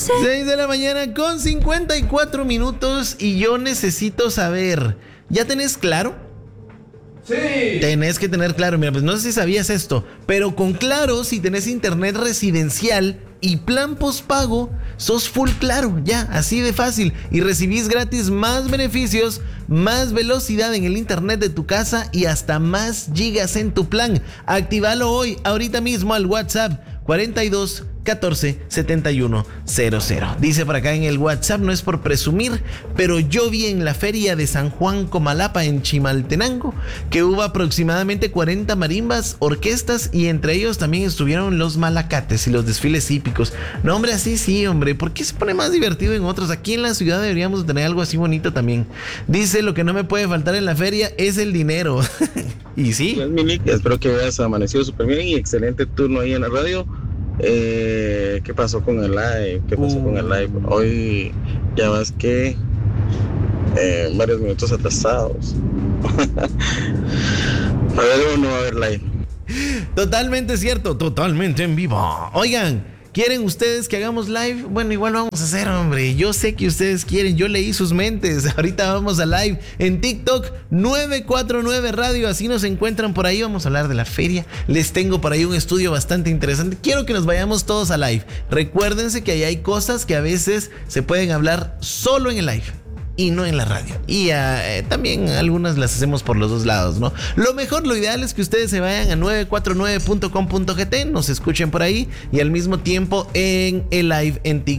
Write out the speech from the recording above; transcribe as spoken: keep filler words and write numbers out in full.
seis de la mañana con cincuenta y cuatro minutos y yo necesito saber, ¿ya tenés claro? Sí. Tenés que tener claro, mira, pues no sé si sabías esto, pero con Claro, si tenés internet residencial y plan postpago, sos full Claro, ya, así de fácil. Y recibís gratis más beneficios, más velocidad en el internet de tu casa y hasta más gigas en tu plan. Actívalo hoy, ahorita mismo al WhatsApp cuarenta y dos catorce setenta y uno cero cero. Dice por acá en el WhatsApp, no es por presumir, pero yo vi en la feria de San Juan Comalapa en Chimaltenango que hubo aproximadamente cuarenta marimbas, orquestas y entre ellos también estuvieron los malacates y los desfiles hípicos. No, hombre, así sí, hombre, ¿por qué se pone más divertido en otros? Aquí en la ciudad deberíamos tener algo así bonito también. Dice, lo que no me puede faltar en la feria es el dinero. Y sí. Pues, Mili, espero que hayas amanecido súper bien y excelente turno ahí en la radio. Eh, ¿Qué pasó con el live? ¿Qué pasó uh. con el live? Hoy ya vas que eh, varios minutos atrasados. A ver, o no va a haber live. Totalmente cierto, totalmente en vivo. Oigan, ¿quieren ustedes que hagamos live? Bueno, igual lo vamos a hacer, hombre. Yo sé que ustedes quieren, yo leí sus mentes. Ahorita vamos a live en TikTok nueve cuatro nueve Radio, así nos encuentran por ahí. Vamos a hablar de la feria. Les tengo por ahí un estudio bastante interesante. Quiero que nos vayamos todos a live. Recuérdense que ahí hay cosas que a veces se pueden hablar solo en el live y no en la radio. Y uh, también algunas las hacemos por los dos lados, ¿no? Lo mejor, lo ideal es que ustedes se vayan a nueve cuatro nueve punto com punto g t, nos escuchen por ahí y al mismo tiempo en el live en TikTok.